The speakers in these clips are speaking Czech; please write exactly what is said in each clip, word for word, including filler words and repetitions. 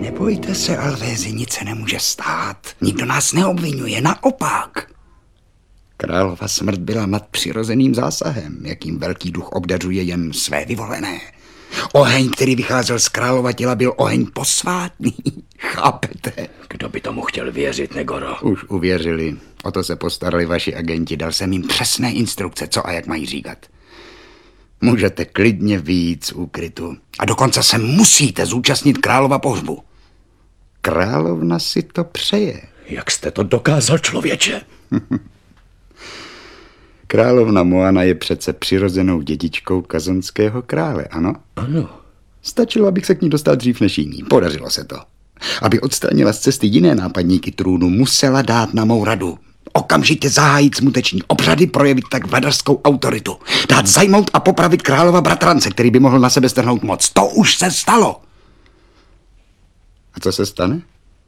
Nebojte se, Alvézi, nic se nemůže stát. Nikdo nás neobvinuje, naopak. Králova smrt byla nadpřirozeným zásahem, jakým velký duch obdařuje jen své vyvolené. Oheň, který vycházel z králova těla, byl oheň posvátný. Chápete? Kdo by tomu chtěl věřit, Negoro? Už uvěřili. O to se postarali vaši agenti. Dal jsem jim přesné instrukce, co a jak mají říkat. Můžete klidně vyjít z úkrytu. A dokonce se musíte zúčastnit králova pohřbu. Královna si to přeje. Jak jste to dokázal, člověče? Královna Moana je přece přirozenou dědičkou kazanského krále, ano? Ano. Stačilo, abych se k ní dostal dřív než jiní. Podařilo se to. Aby odstranila z cesty jiné nápadníky trůnu, musela dát na mou radu. Okamžitě zahájit smuteční obřady, projevit tak vladařskou autoritu. Dát zajmout a popravit králova bratrance, který by mohl na sebe strhnout moc. To už se stalo. A co se stane?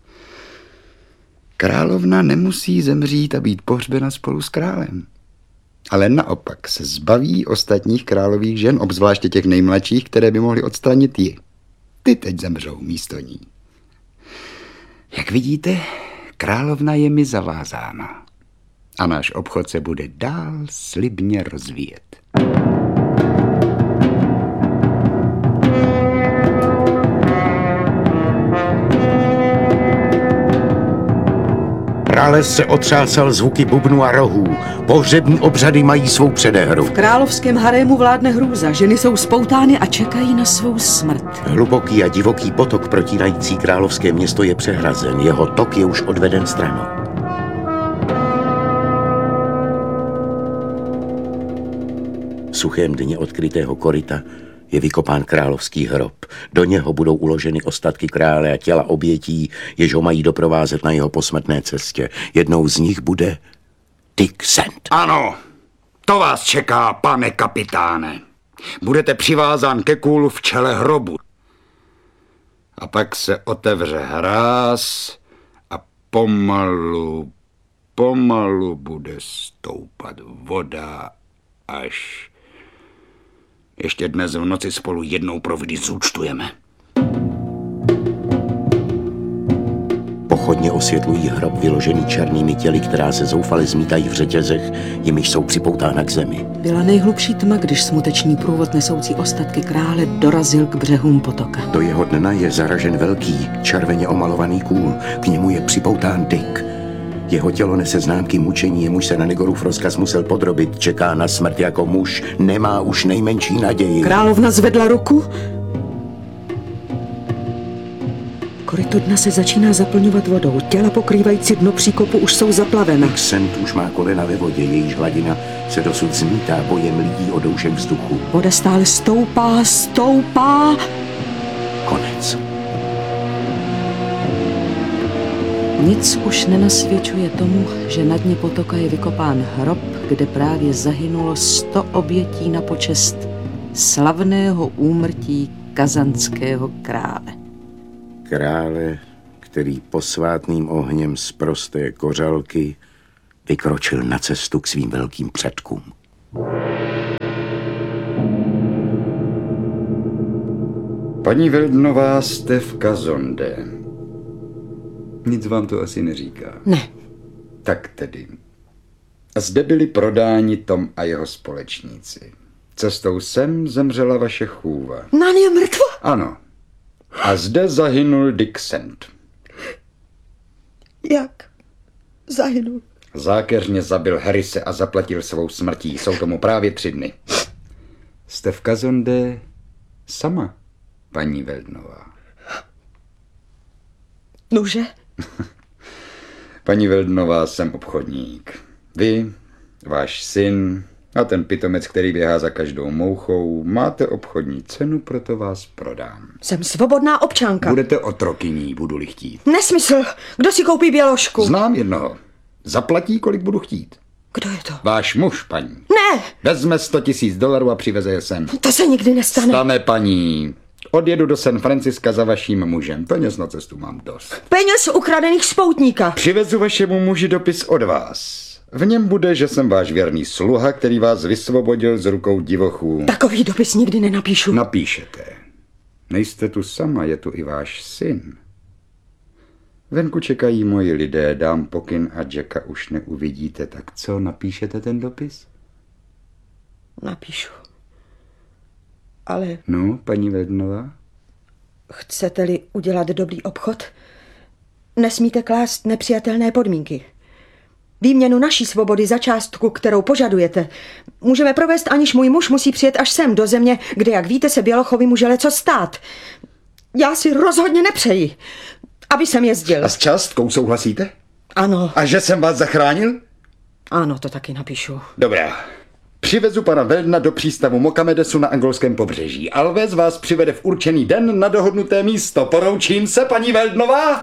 Královna nemusí zemřít a být pohřbena spolu s králem. Ale naopak se zbaví ostatních králových žen, obzvláště těch nejmladších, které by mohly odstranit ji. Ty teď zemřou místo ní. Jak vidíte, královna je mi zavázána. A náš obchod se bude dál slibně rozvíjet. Prales se otřásal zvuky bubnu a rohů. Pohřební obřady mají svou předehru. V královském harému vládne hrůza. Ženy jsou spoutány a čekají na svou smrt. Hluboký a divoký potok protínající královské město je přehrazen. Jeho tok je už odveden stranou. V suchém dně odkrytého koryta je vykopán královský hrob. Do něho budou uloženy ostatky krále a těla obětí, jež ho mají doprovázet na jeho posmrtné cestě. Jednou z nich bude Dick Sand. Ano, to vás čeká, pane kapitáne. Budete přivázán ke kůlu v čele hrobu. A pak se otevře hráz a pomalu, pomalu bude stoupat voda, až... Ještě dnes v noci spolu jednou provždy zúčtujeme. Pochodně osvětlují hrob vyložený černými těly, která se zoufale zmítají v řetězech, jimiž jsou připoutána k zemi. Byla nejhlubší tma, když smuteční průvod nesoucí ostatky krále dorazil k břehům potoka. Do jeho dna je zaražen velký, červeně omalovaný kůl. K němu je připoután Dick. Jeho tělo nese známky mučení, jemuž se na Negorův rozkaz musel podrobit. Čeká na smrt jako muž, nemá už nejmenší naději. Královna zvedla ruku. Koryto dna se začíná zaplňovat vodou. Těla pokrývající dno příkopu už jsou zaplavena. Dick Sand už má kolena ve vodě, jejíž hladina se dosud zmítá bojem lidí o doušek vzduchu. Voda stále stoupá, stoupá. Konec. Nic už nenasvědčuje tomu, že na dně potoka je vykopán hrob, kde právě zahynulo sto obětí na počest slavného úmrtí kazanského krále. Krále, který posvátným ohněm z prosté kořalky vykročil na cestu k svým velkým předkům. Paní Veldnová, jste v Kazonde. Nic vám to asi neříká. Ne. Tak tedy. Zde byli prodáni Tom a jeho společníci. Cestou sem zemřela vaše chůva. Nan je mrtva? Ano. A zde zahynul Dick Sand. Jak zahynul? Zákeřně zabil Harrise a zaplatil svou smrtí. Jsou tomu právě tři dny. Jste v Kazonde sama, paní Veldnová. Nože? Paní Veldnová, jsem obchodník. Vy, váš syn a ten pitomec, který běhá za každou mouchou, máte obchodní cenu, proto vás prodám. Jsem svobodná občanka. Budete otrokyní, budu-li chtít. Nesmysl. Kdo si koupí běložku? Znám jednoho. Zaplatí, kolik budu chtít. Kdo je to? Váš muž, paní. Ne! Vezme sto tisíc dolarů a přiveze je sem. To se nikdy nestane. Stane, paní. Odjedu do San Franciska za vaším mužem. Peněz na cestu mám dost. Peněz ukradených spoutníka. Přivezu vašemu muži dopis od vás. V něm bude, že jsem váš věrný sluha, který vás vysvobodil z rukou divochů. Takový dopis nikdy nenapíšu. Napíšete. Nejste tu sama, je tu i váš syn. Venku čekají moji lidé, dám pokyn a Jacka už neuvidíte. Tak co, napíšete ten dopis? Napíšu. Ale No, paní Weldnová? chcete-li udělat dobrý obchod, nesmíte klást nepřijatelné podmínky. Výměnu naší svobody za částku, kterou požadujete, můžeme provést, aniž můj muž musí přijet až sem do země, kde, jak víte, se Bělochovi může leco stát. Já si rozhodně nepřeji, aby jsem jezdil. A s částkou souhlasíte? Ano, A že jsem vás zachránil? ano, to taky napíšu. Dobrá. Přivezu pana Weldna do přístavu Mokamedesu na angolském pobřeží. Alves vás přivede v určený den na dohodnuté místo. Poroučím se, paní Weldnová?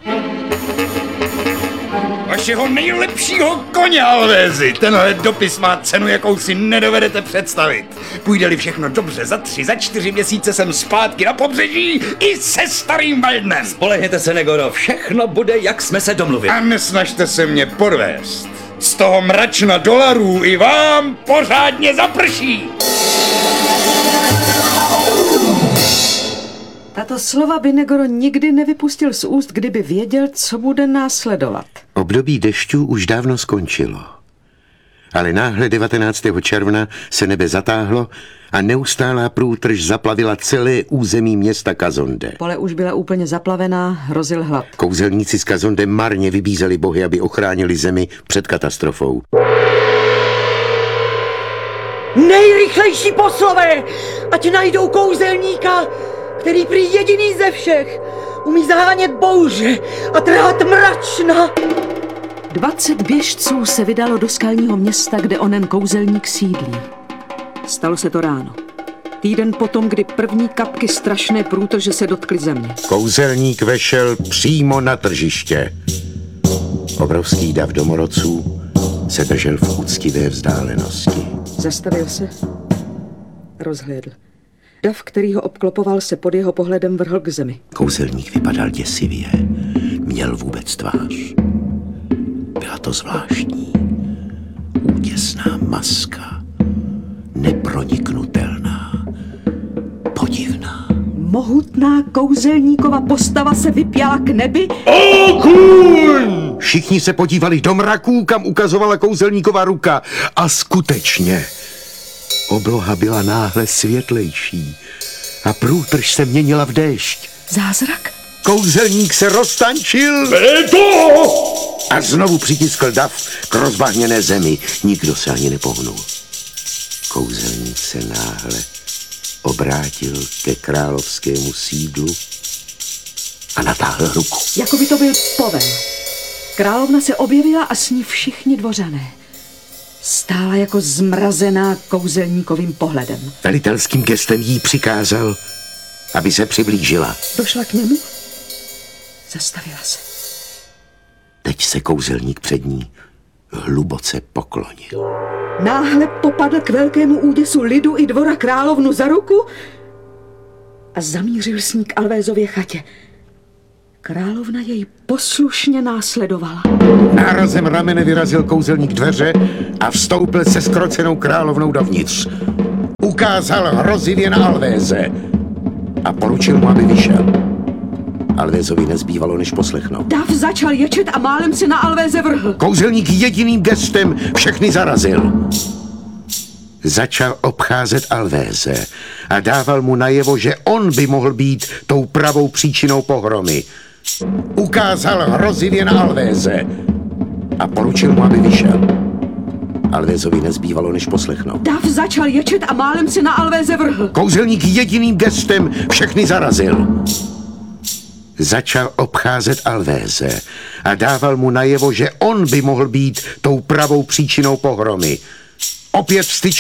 Vašeho nejlepšího koně, Alvézi. Tenhle dopis má cenu, jakou si nedovedete představit. Půjde-li všechno dobře, za tři, za čtyři měsíce jsem zpátky na pobřeží i se starým Weldnem. Spolehněte se, Negoro, všechno bude, jak jsme se domluvili. A nesnažte se mě podvést. Z toho mračna dolarů i vám pořádně zaprší. Tato slova by Negoro nikdy nevypustil z úst, kdyby věděl, co bude následovat. Období dešťů už dávno skončilo. Ale náhle devatenáctého června se nebe zatáhlo a neustálá průtrž zaplavila celé území města Kazonde. Pole už byla úplně zaplavená, hrozil hlad. Kouzelníci z Kazonde marně vybízeli bohy, aby ochránili zemi před katastrofou. Nejrychlejší poslové, ať najdou kouzelníka, který prý jediný ze všech umí zahánět bouře a trhat mračna. Dvacet běžců se vydalo do skalního města, kde onen kouzelník sídlí. Stalo se to ráno. Týden potom, kdy první kapky strašné průtrže se dotkly země. Kouzelník vešel přímo na tržiště. Obrovský dav domorodců se držel v úctivé vzdálenosti. Zastavil se, rozhlédl. Dav, který ho obklopoval, se pod jeho pohledem vrhl k zemi. Kouzelník vypadal děsivě. Měl vůbec tvář. Byla to zvláštní, úděsná maska, neproniknutelná, podivná. Mohutná kouzelníkova postava se vypěla k nebi. Okůň! Všichni se podívali do mraků, kam ukazovala kouzelníkova ruka. A skutečně, obloha byla náhle světlejší a průtrž se měnila v déšť. Zázrak? Kouzelník se roztančil a znovu přitiskl dav k rozbahněné zemi. Nikdo se ani nepohnul. Kouzelník se náhle obrátil ke královskému sídlu a natáhl ruku. Jako by to byl povel. Královna se objevila a s ní všichni dvořané. Stála jako zmrazená kouzelníkovým pohledem. Velitelským gestem jí přikázal, aby se přiblížila. Došla k němu, zastavila se. Teď se kouzelník před ní hluboce poklonil. Náhle popadl k velkému úděsu lidu i dvora královnu za ruku a zamířil s ní k Alvézově chatě. Královna jej poslušně následovala. Nárazem ramene vyrazil kouzelník dveře a vstoupil se skrocenou královnou dovnitř. Ukázal hrozivě na Alvéze a poručil mu, aby vyšel. Alvézovi nezbývalo, než poslechnout. Dav začal ječet a málem se na Alvéze vrhl. Kouzelník jediným gestem všechny zarazil. Začal obcházet Alvéze a dával mu najevo, že on by mohl být tou pravou příčinou pohromy. Ukázal hrozivě na Alvéze a poručil mu, aby vyšel. Alvézovi nezbývalo, než poslechnout. Dav začal ječet a málem se na Alvéze vrhl. Kouzelník jediným gestem všechny zarazil. Začal obcházet Alvéze a dával mu najevo, že on by mohl být tou pravou příčinou pohromy. Opět vstyčil